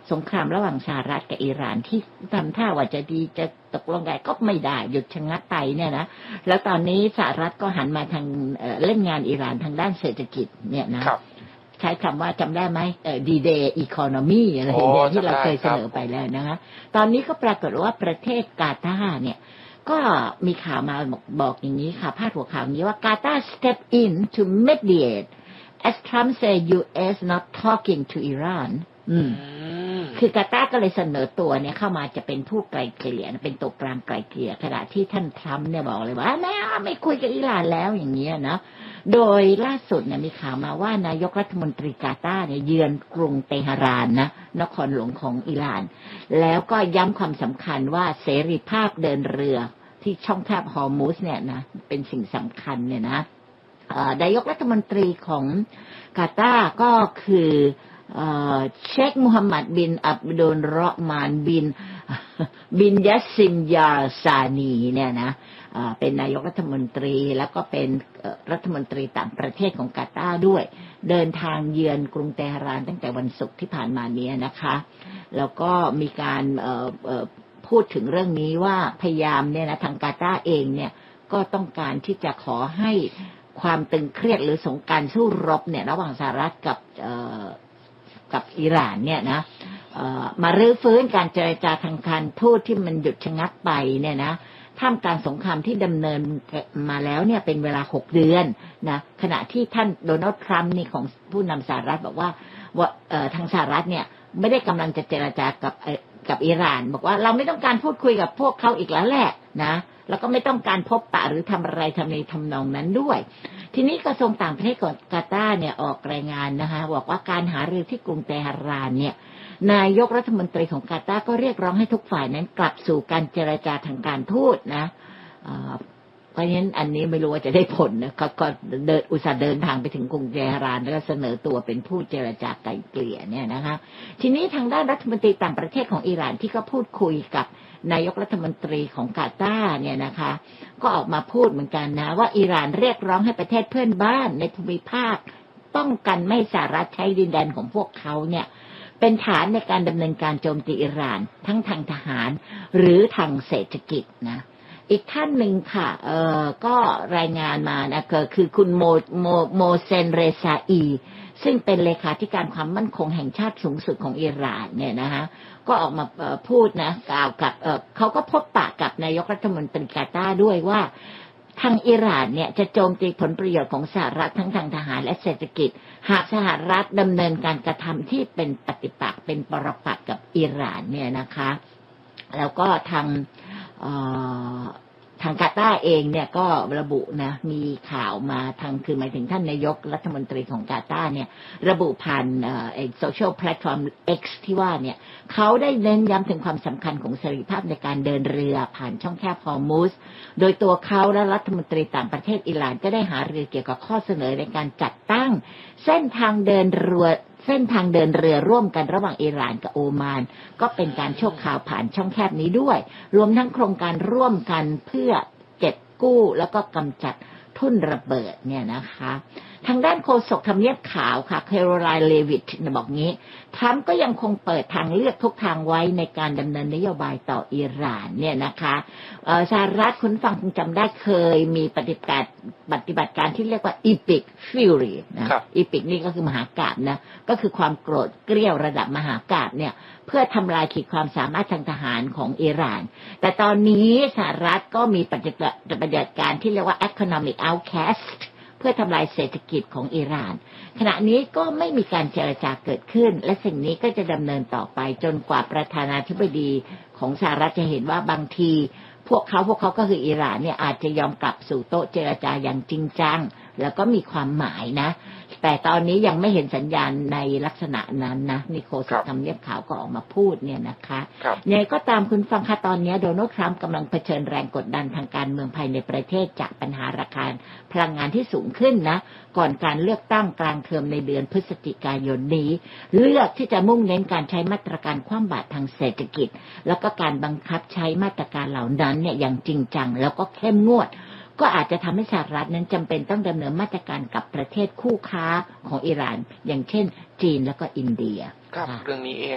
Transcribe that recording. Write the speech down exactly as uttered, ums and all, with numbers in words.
สงครามระหว่างสหรัฐกับอิหร่านที่ทำท่าว่าจะดีจะตกลงกันก็ไม่ได้หยุดชะงักไปเนี่ยนะแล้วตอนนี้สหรัฐก็หันมาทางเล่นงานอิหร่านทางด้านเศรษฐกิจเนี่ยนะใช้คำว่าจำได้ไหมดีเดย์อีโคโนมีอะไรเนี่ยที่เราเคยเสนอไปแล้วนะคะตอนนี้ก็ปรากฏว่าประเทศกาตาร์เนี่ยก็มีข่าวมาบอกอย่างนี้ค่ะพาดหัวข่าวนี้ว่ากาตาร์ step in to mediate as Trump say ยู เอส not talking to Iran อืมคือกาตาร์ก็เลยเสนอตัวเนี่ยเข้ามาจะเป็นผู้ไกลเกลี่ยเป็นตัวกลางไกลเกลี่ยขณะที่ท่านทรัมป์เนี่ยบอกเลยว่าไม่ไม่คุยกับอิหร่านแล้วอย่างเงี้ยนะโดยล่าสุดเนี่ยมีข่าวมาว่านายกรัฐมนตรีกาตาร์เนี่ยเยือนกรุงเตหะรานนะนครหลวงของอิหร่านแล้วก็ย้ำความสำคัญว่าเสรีภาพเดินเรือที่ช่องแคบฮอร์มุสเนี่ยนะเป็นสิ่งสำคัญเนี่ยนะนายกรัฐมนตรีของกาตาร์ก็คือเชคมูฮัมหมัดบินอับดุลเราะห์มานบินบินยัสซินยาซานีเนี่ยนะเป็นนายกรัฐมนตรีแล้วก็เป็นรัฐมนตรีต่างประเทศของกาตาร์ด้วยเดินทางเยือนกรุงเตหะรานตั้งแต่วันศุกร์ที่ผ่านมานี้นะคะแล้วก็มีการพูดถึงเรื่องนี้ว่าพยายามเนี่ยนะทางกาตาร์เองเนี่ยก็ต้องการที่จะขอให้ความตึงเครียดหรือสงครามสู้รบเนี่ยระหว่างสหรัฐกับกับอิหร่านเนี่ยนะมารื้อฟื้นการเจรจาทางการทูตที่มันหยุดชะงักไปเนี่ยนะท่ามกลางสงครามที่ดำเนินมาแล้วเนี่ยเป็นเวลาหกเดือนนะขณะที่ท่านโดนัลด์ทรัมป์นี่ของผู้นำสหรัฐบอกว่าว่าทางสหรัฐเนี่ยไม่ได้กำลังจะเจรจากับกับอิหร่านบอกว่าเราไม่ต้องการพูดคุยกับพวกเขาอีกแล้วแหละนะแล้วก็ไม่ต้องการพบปะหรือทำอะไรทำในทำนองนั้นด้วยทีนี้กระทรวงต่างประเทศของกาตาร์เนี่ยออกรายงานนะคะบอกว่าการหารือที่กรุงเตหะรานเนี่ยนายกรัฐมนตรีของกาตาร์ก็เรียกร้องให้ทุกฝ่ายนั้นกลับสู่การเจรจาทางการทูตนะเพราะฉะนั้นอันนี้ไม่รู้ว่าจะได้ผลนะก็เดินอุตส่าห์เดินทางไปถึงกรุงเตหะรานแล้วก็เสนอตัวเป็นผู้เจรจาไกลเกลี่ยเนี่ยนะคะทีนี้ทางด้านรัฐมนตรีต่างประเทศของอิหร่านที่ก็พูดคุยกับนายกรัฐมนตรีของกาตาร์เนี่ยนะคะก็ออกมาพูดเหมือนกันนะว่าอิหร่านเรียกร้องให้ประเทศเพื่อนบ้านในภูมิภาคป้องกันไม่ให้สหรัฐใช้ดินแดนของพวกเขาเนี่ยเป็นฐานในการดำเนินการโจมตีอิหร่านทั้งทางทหารหรือทางเศรษฐกิจนะอีกท่านหนึ่งค่ะเอ่อก็รายงานมานะก็คือคุณโมโมโมเซนเรซาอีซึ่งเป็นเลขาธิการความมั่นคงแห่งชาติสูงสุดของอิหร่านเนี่ยนะคะก็ออกมาพูดนะกล่าวกับเอ่อเขาก็พบปะกับนายกรัฐมนตรีกาตาร์ด้วยว่าทางอิหร่านเนี่ยจะโจมตีผลประโยชน์ของสหรัฐทั้งทางทหารและเศรษฐกิจหากสหรัฐดำเนินการกระทำที่เป็นปฏิปักษ์เป็นปรปักษ์กับอิหร่านเนี่ยนะคะแล้วก็ทางทางกาตาร์เองเนี่ยก็ระบุนะมีข่าวมาทางคือหมายถึงท่านนายกรัฐมนตรีของกาตาร์เนี่ยระบุผ่านเอ่อไอ้โซเชียลแพลตฟอร์ม X ที่ว่าเนี่ยเขาได้เน้นย้ำถึงความสำคัญของเสรีภาพในการเดินเรือผ่านช่องแคบฮอร์มุสโดยตัวเขาและรัฐมนตรีต่างประเทศอิหร่านก็ได้หารือเกี่ยวกับข้อเสนอในการจัดตั้งเส้นทางเดินเรือเส้นทางเดินเรือร่วมกันระหว่างอิหร่านกับโอมานก็เป็นการชั่วคราวผ่านช่องแคบนี้ด้วยรวมทั้งโครงการร่วมกันเพื่อเก็บกู้แล้วก็กำจัดทุ่นระเบิดเนี่ยนะคะทางด้านโฆษกทำเนียบขาวค่ะแคโรไลน์เลวิตบอกงี้ทรัมป์ก็ยังคงเปิดทางเลือกทุกทางไว้ในการดำเนินนโยบายต่ออิหร่านเนี่ยนะคะสหรัฐคุณฟังคงจำได้เคยมีปฏิบัติการปฏิบัติการที่เรียกว่า Epic Fury นะ Epic นี่ก็คือมหากาพย์นะก็คือความโกรธเกรี้ยวระดับมหากาพย์เนี่ยเพื่อทำลายขีดความสามารถทางทหารของอิหร่านแต่ตอนนี้สหรัฐก็มีปฏิบัติการที่เรียกว่า Economic Outcastเพื่อทำลายเศรษฐกิจของอิหร่านขณะนี้ก็ไม่มีการเจรจาเกิดขึ้นและสิ่งนี้ก็จะดำเนินต่อไปจนกว่าประธานาธิบดีของสหรัฐจะเห็นว่าบางทีพวกเขาพวกเขาก็คืออิหร่านเนี่ยอาจจะยอมกลับสู่โต๊ะเจรจาอย่างจริงจังแล้วก็มีความหมายนะแต่ตอนนี้ยังไม่เห็นสัญญาณในลักษณะนั้นนะนิโคลสทำเนียบขาวก็ออกมาพูดเนี่ยนะคะยังไงก็ตามคุณฟังค่ะตอนนี้โดนัลด์ทรัมป์กำลังเผชิญแรงกดดันทางการเมืองภายในประเทศจากปัญหาราคาพลังงานที่สูงขึ้นนะก่อนการเลือกตั้งกลางเทอมในเดือนพฤศจิกายนนี้เลือกที่จะมุ่งเน้นการใช้มาตรการคว่ำบาตรทางเศรษฐกิจแล้วก็การบังคับใช้มาตรการเหล่านั้นเนี่ยอย่างจริงจังแล้วก็เข้มงวดก็อาจจะทำให้สหรัฐนั้นจำเป็นต้องดำเนินมาตรการกับประเทศคู่ค้าของอิหร่านอย่างเช่นจีนแล้วก็อินเดียครับเรื่องนี้เอง